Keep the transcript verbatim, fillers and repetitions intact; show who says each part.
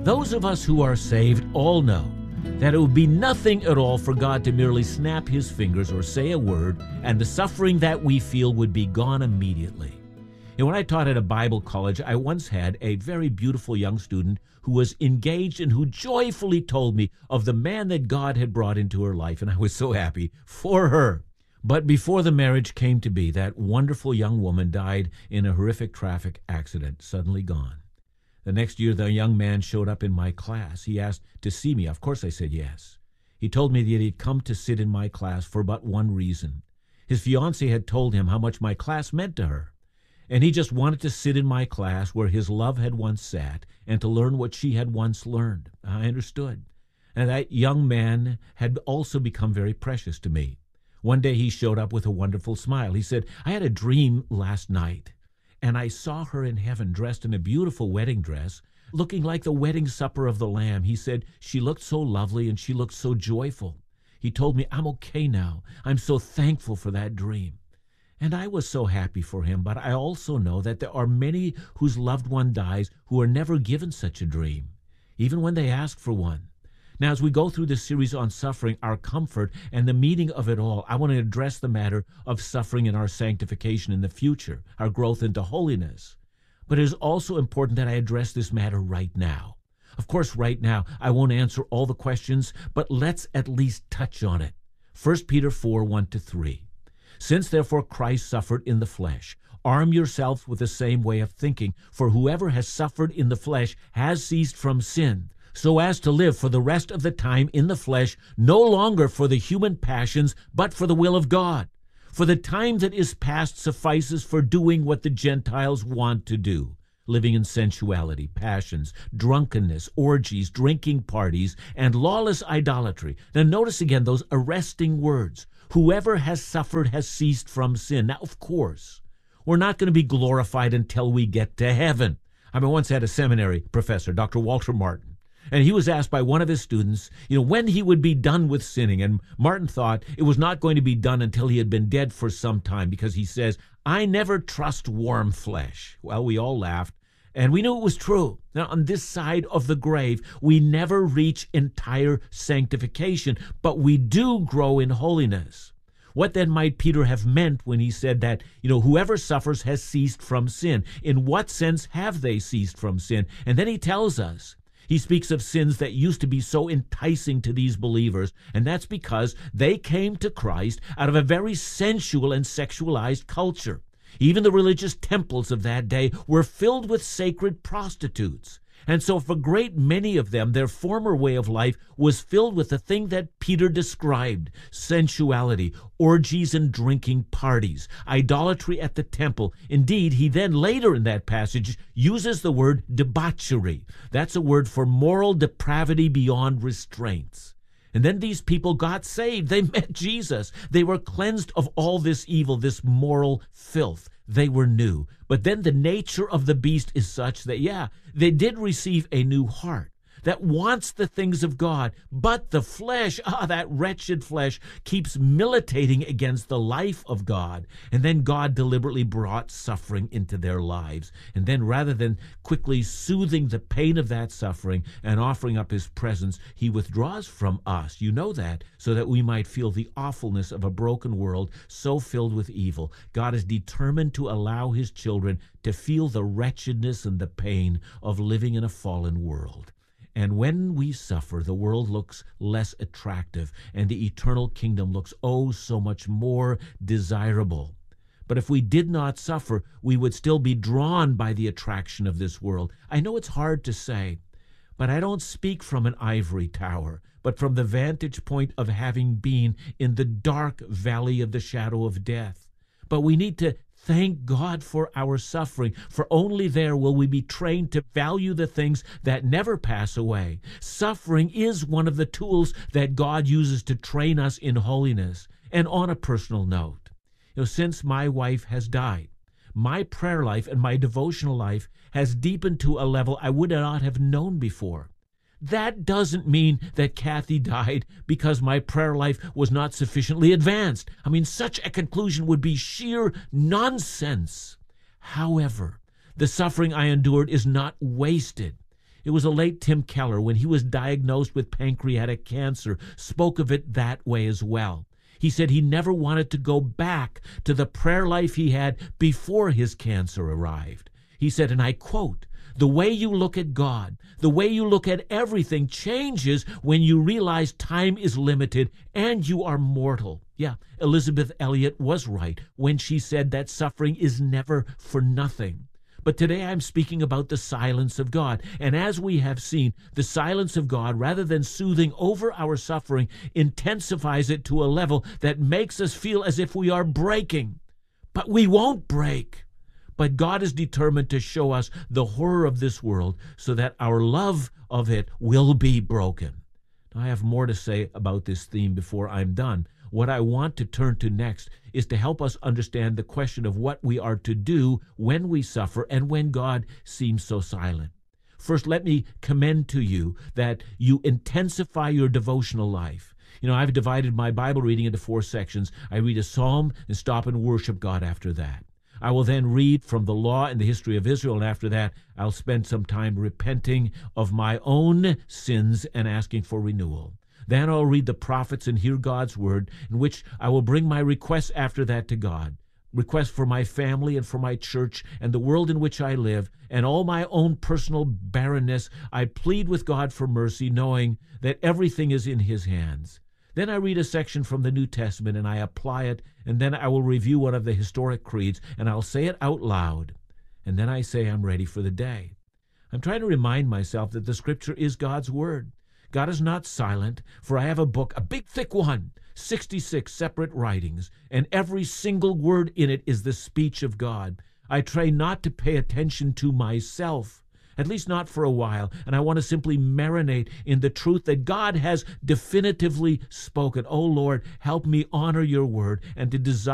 Speaker 1: Those of us who are saved all know that it would be nothing at all for God to merely snap his fingers or say a word, and the suffering that we feel would be gone immediately. And when I taught at a Bible college, I once had a very beautiful young student who was engaged and who joyfully told me of the man that God had brought into her life, and I was so happy for her. But before the marriage came to be, that wonderful young woman died in a horrific traffic accident, suddenly gone. The next year, the young man showed up in my class. He asked to see me. Of course, I said yes. He told me that he'd come to sit in my class for but one reason. His fiancée had told him how much my class meant to her, and he just wanted to sit in my class where his love had once sat and to learn what she had once learned. I understood. And that young man had also become very precious to me. One day he showed up with a wonderful smile. He said, "I had a dream last night, and I saw her in heaven dressed in a beautiful wedding dress, looking like the wedding supper of the Lamb." He said, "She looked so lovely and she looked so joyful." He told me, "I'm okay now. I'm so thankful for that dream." And I was so happy for him, but I also know that there are many whose loved one dies who are never given such a dream, even when they ask for one. Now, as we go through this series on suffering, our comfort, and the meaning of it all, I want to address the matter of suffering and our sanctification in the future, our growth into holiness. But it is also important that I address this matter right now. Of course, right now, I won't answer all the questions, but let's at least touch on it. First Peter four, one to three. "Since therefore Christ suffered in the flesh, arm yourselves with the same way of thinking, for whoever has suffered in the flesh has ceased from sin, so as to live for the rest of the time in the flesh, no longer for the human passions, but for the will of God. For the time that is past suffices for doing what the Gentiles want to do, living in sensuality, passions, drunkenness, orgies, drinking parties, and lawless idolatry." Now notice again those arresting words. Whoever has suffered has ceased from sin. Now, of course, we're not going to be glorified until we get to heaven. I mean, I once had a seminary professor, Doctor Walter Martin, and he was asked by one of his students, you know, when he would be done with sinning. And Martin thought it was not going to be done until he had been dead for some time, because he says, "I never trust warm flesh." Well, we all laughed, and we knew it was true. Now, on this side of the grave, we never reach entire sanctification, but we do grow in holiness. What then might Peter have meant when he said that, you know, whoever suffers has ceased from sin? In what sense have they ceased from sin? And then he tells us, he speaks of sins that used to be so enticing to these believers, and that's because they came to Christ out of a very sensual and sexualized culture. Even the religious temples of that day were filled with sacred prostitutes. And so for a great many of them, their former way of life was filled with the thing that Peter described: sensuality, orgies and drinking parties, idolatry at the temple. Indeed, he then later in that passage uses the word debauchery. That's a word for moral depravity beyond restraints. And then these people got saved. They met Jesus. They were cleansed of all this evil, this moral filth. They were new. But then the nature of the beast is such that, yeah, they did receive a new heart that wants the things of God, but the flesh, ah, that wretched flesh, keeps militating against the life of God. And then God deliberately brought suffering into their lives. And then rather than quickly soothing the pain of that suffering and offering up his presence, he withdraws from us, you know that, so that we might feel the awfulness of a broken world so filled with evil. God is determined to allow his children to feel the wretchedness and the pain of living in a fallen world. And when we suffer, the world looks less attractive, and the eternal kingdom looks oh so much more desirable. But if we did not suffer, we would still be drawn by the attraction of this world. I know it's hard to say, but I don't speak from an ivory tower, but from the vantage point of having been in the dark valley of the shadow of death. But we need to thank God for our suffering, for only there will we be trained to value the things that never pass away. Suffering is one of the tools that God uses to train us in holiness. And on a personal note, you know, since my wife has died, my prayer life and my devotional life has deepened to a level I would not have known before. That doesn't mean that Kathy died because my prayer life was not sufficiently advanced. I mean, such a conclusion would be sheer nonsense. However, the suffering I endured is not wasted. It was a late Tim Keller, when he was diagnosed with pancreatic cancer, spoke of it that way as well. He said he never wanted to go back to the prayer life he had before his cancer arrived. He said, and I quote, "The way you look at God, the way you look at everything changes when you realize time is limited and you are mortal." Yeah, Elizabeth Elliot was right when she said that suffering is never for nothing. But today I'm speaking about the silence of God. And as we have seen, the silence of God, rather than soothing over our suffering, intensifies it to a level that makes us feel as if we are breaking. But we won't break. But God is determined to show us the horror of this world so that our love of it will be broken. Now, I have more to say about this theme before I'm done. What I want to turn to next is to help us understand the question of what we are to do when we suffer and when God seems so silent. First, let me commend to you that you intensify your devotional life. You know, I've divided my Bible reading into four sections. I read a psalm and stop and worship God after that. I will then read from the law and the history of Israel, and after that, I'll spend some time repenting of my own sins and asking for renewal. Then I'll read the prophets and hear God's word, in which I will bring my requests after that to God. Requests for my family and for my church and the world in which I live, and all my own personal barrenness. I plead with God for mercy, knowing that everything is in his hands. Then I read a section from the New Testament and I apply it, and then I will review one of the historic creeds and I'll say it out loud. And then I say I'm ready for the day. I'm trying to remind myself that the Scripture is God's word. God is not silent, for I have a book, a big thick one, sixty-six separate writings, and every single word in it is the speech of God. I try not to pay attention to myself, at least not for a while, and I want to simply marinate in the truth that God has definitively spoken. Oh Lord, help me honor your word and to desire